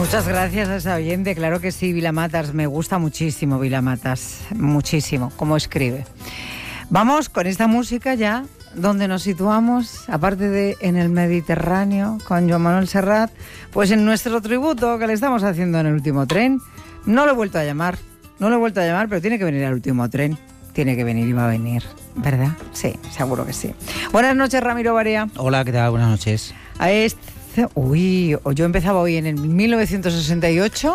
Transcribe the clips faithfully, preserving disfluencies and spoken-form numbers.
Muchas gracias a esa oyente, claro que sí, Vilamatas, me gusta muchísimo Vilamatas, muchísimo, cómo escribe. Vamos con esta música ya, donde nos situamos, aparte de en el Mediterráneo, con Joan Manuel Serrat, pues en nuestro tributo que le estamos haciendo en el último tren. No lo he vuelto a llamar, no lo he vuelto a llamar, pero tiene que venir al último tren. Tiene que venir y va a venir, ¿verdad? Sí, seguro que sí. Buenas noches, Ramiro Barea. Hola, ¿qué tal? Buenas noches. A este, uy, yo empezaba hoy en el mil novecientos sesenta y ocho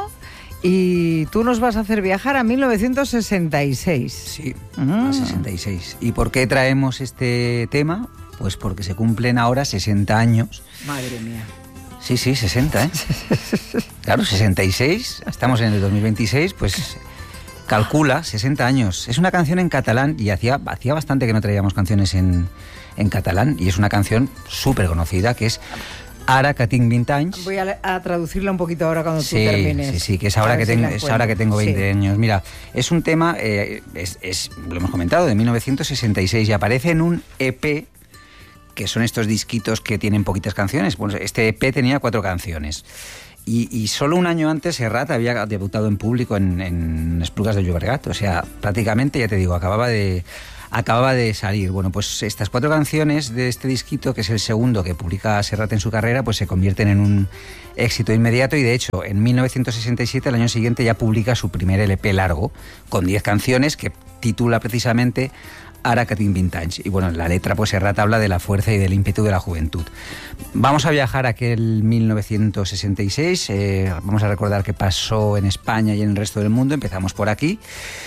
y tú nos vas a hacer viajar a mil novecientos sesenta y seis. Sí, mm. a sesenta y seis. ¿Y por qué traemos este tema? Pues porque se cumplen ahora sesenta años. Madre mía. Sí, sí, sesenta, ¿eh? Claro, sesenta y seis, estamos en el dos mil veintiséis, pues... Calcula, sesenta años. Es una canción en catalán y hacía, hacía bastante que no traíamos canciones en, en catalán y es una canción súper conocida que es Ara que tinc vint anys. Voy a, a traducirla un poquito ahora cuando sí, tú termines. Sí, sí, que es ahora, que, si tengo, es ahora que tengo veinte sí. años. Mira, es un tema, eh, es, es, lo hemos comentado, de mil novecientos sesenta y seis y aparece en un E P, que son estos disquitos que tienen poquitas canciones. Bueno, este E P tenía cuatro canciones. Y, y solo un año antes Serrat había debutado en público en, en Esplugas de Llobregat. O sea, prácticamente, ya te digo, acababa de, acababa de salir. Bueno, pues estas cuatro canciones de este disquito, que es el segundo que publica Serrat en su carrera, pues se convierten en un éxito inmediato y de hecho en mil novecientos sesenta y siete, el año siguiente, ya publica su primer L P largo con diez canciones que titula precisamente Ara que tinc vint anys. Y bueno, en la letra pues Serrat habla de la fuerza y del ímpetu de la juventud. Vamos a viajar a aquel mil novecientos sesenta y seis, eh, vamos a recordar qué pasó en España y en el resto del mundo. Empezamos por aquí.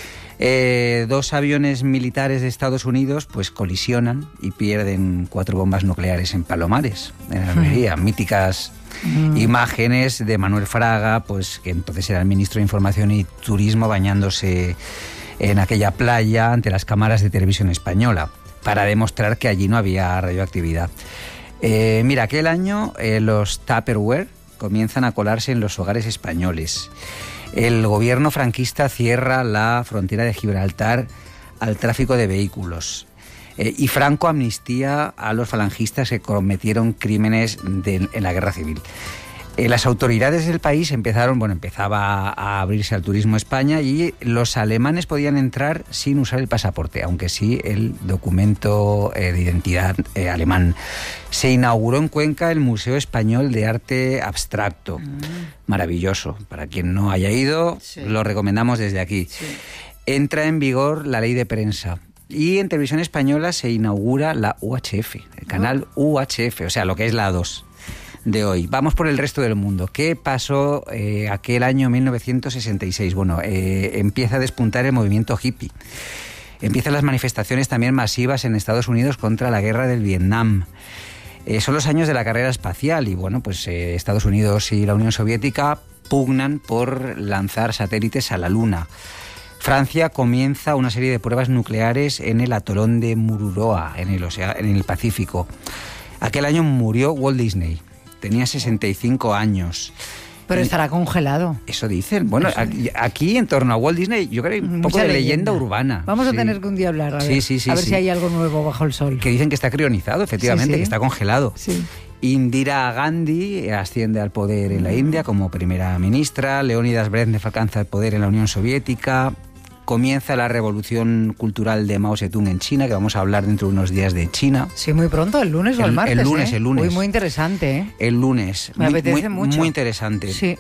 Eh, dos aviones militares de Estados Unidos pues colisionan y pierden cuatro bombas nucleares en Palomares, en Almería. Mm. Míticas mm. imágenes de Manuel Fraga, pues que entonces era el ministro de Información y Turismo, bañándose en aquella playa ante las cámaras de televisión española, para demostrar que allí no había radioactividad. Eh, mira, aquel año eh, los Tupperware comienzan a colarse en los hogares españoles. El gobierno franquista cierra la frontera de Gibraltar al tráfico de vehículos. Eh, y Franco amnistía a los falangistas que cometieron crímenes de, en la guerra civil. Eh, las autoridades del país empezaron, bueno, empezaba a abrirse al turismo España y los alemanes podían entrar sin usar el pasaporte, aunque sí el documento eh, de identidad eh, alemán. Se inauguró en Cuenca el Museo Español de Arte Abstracto. Mm. Maravilloso. Para quien no haya ido, sí. Lo recomendamos desde aquí. Sí. Entra en vigor la ley de prensa. Y en televisión española se inaugura la U H F, el canal oh. U H F, o sea, lo que es la dos de hoy. Vamos por el resto del mundo. ¿Qué pasó eh, aquel año mil novecientos sesenta y seis? Bueno, eh, empieza a despuntar el movimiento hippie. Empiezan las manifestaciones también masivas en Estados Unidos contra la guerra del Vietnam. Eh, son los años de la carrera espacial y, bueno, pues eh, Estados Unidos y la Unión Soviética pugnan por lanzar satélites a la Luna. Francia comienza una serie de pruebas nucleares en el atolón de Mururoa, en el, Ocea- en el Pacífico. Aquel año murió Walt Disney. Tenía sesenta y cinco años. Pero estará congelado. Eso dicen. Bueno, aquí, aquí en torno a Walt Disney yo creo que hay un poco de leyenda, leyenda urbana. Vamos sí. a tener que un día hablar, a ver, sí, sí, sí, a ver sí. si hay algo nuevo bajo el sol. Que dicen que está crionizado, efectivamente, sí, sí. que está congelado. Sí. Indira Gandhi asciende al poder en la India como primera ministra. Leónidas Brezhnev alcanza el poder en la Unión Soviética. Comienza la revolución cultural de Mao Zedong en China, que vamos a hablar dentro de unos días de China. Sí, muy pronto, el lunes o el martes. El lunes, ¿eh? el lunes. Muy, muy interesante, ¿eh? El lunes. Me muy, apetece muy, mucho. Muy interesante. Sí.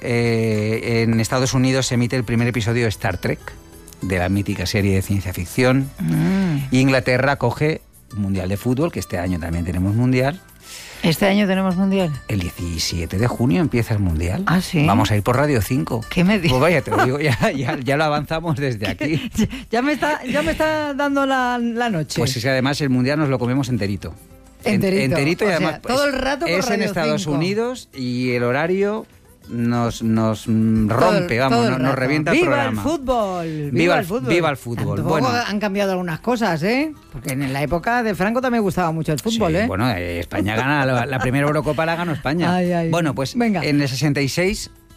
Eh, en Estados Unidos se emite el primer episodio de Star Trek, de la mítica serie de ciencia ficción. Mm. Inglaterra coge un mundial de fútbol, que este año también tenemos mundial. ¿Este año tenemos mundial? El diecisiete de junio empieza el mundial. Ah, sí. Vamos a ir por Radio cinco. ¿Qué me dices? Pues vaya, te lo digo, ya, ya, ya lo avanzamos desde aquí. Ya me está, ya me está dando la, la noche. Pues es que además el mundial nos lo comemos enterito. Enterito. Enterito y o además sea, todo el rato por es Radio en Estados cinco. Unidos y el horario nos, nos rompe, todo, vamos, todo nos, nos revienta el ¡Viva programa. El fútbol, ¡Viva, viva el fútbol! ¡Viva el fútbol! Tampoco Bueno, han cambiado algunas cosas, ¿eh? Porque en la época de Franco también gustaba mucho el fútbol, sí, ¿eh? Bueno, eh, España gana la, la primera Eurocopa, la ganó España. Ay, ay, bueno, pues venga. en el sesenta y seis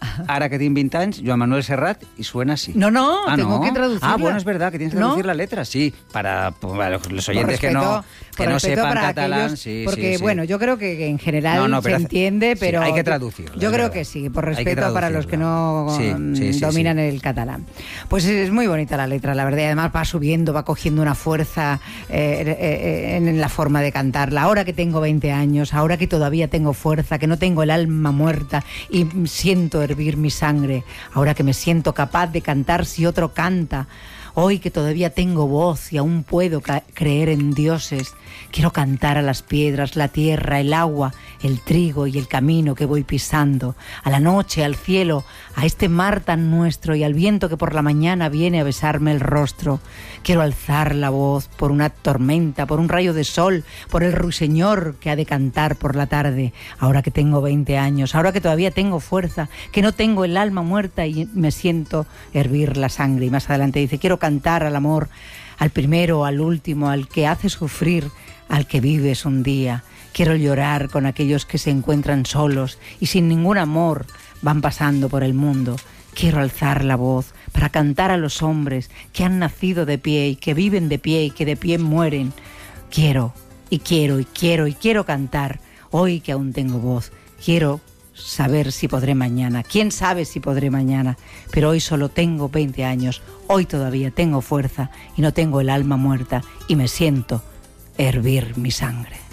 Ara que tinc veinte anys, Joan Manuel Serrat, y suena así. No, no, ah, tengo ¿no? que traducirla. Ah, bueno, es verdad, que tienes que ¿No? traducir la letra, sí, para, para los oyentes respeto, que no, que no sepan para catalán. aquellos, Sí, porque, sí, sí. bueno, yo creo que, que en general no, no, se pero, entiende, pero... Sí, hay que traducirlo. Yo creo que sí, por respeto para los que no sí, sí, sí, dominan sí. el catalán. Pues es muy bonita la letra, la verdad, y además va subiendo, va cogiendo una fuerza eh, eh, en la forma de cantarla. Ahora que tengo veinte años, ahora que todavía tengo fuerza, que no tengo el alma muerta y siento hervir mi sangre, ahora que me siento capaz de cantar si otro canta, hoy que todavía tengo voz y aún puedo creer en dioses, quiero cantar a las piedras, la tierra, el agua, el trigo y el camino que voy pisando, a la noche, al cielo, a este mar tan nuestro y al viento que por la mañana viene a besarme el rostro. Quiero alzar la voz por una tormenta, por un rayo de sol, por el ruiseñor que ha de cantar por la tarde, ahora que tengo veinte años, ahora que todavía tengo fuerza, que no tengo el alma muerta y me siento hervir la sangre. Y más adelante dice, quiero cantar al amor, al primero, al último, al que hace sufrir, al que vives un día. Quiero llorar con aquellos que se encuentran solos y sin ningún amor van pasando por el mundo. Quiero alzar la voz para cantar a los hombres que han nacido de pie y que viven de pie y que de pie mueren. Quiero, y quiero, y quiero, y quiero cantar, hoy que aún tengo voz. Quiero saber si podré mañana. ¿Quién sabe si podré mañana? Pero hoy solo tengo veinte años. Hoy todavía tengo fuerza y no tengo el alma muerta y me siento hervir mi sangre.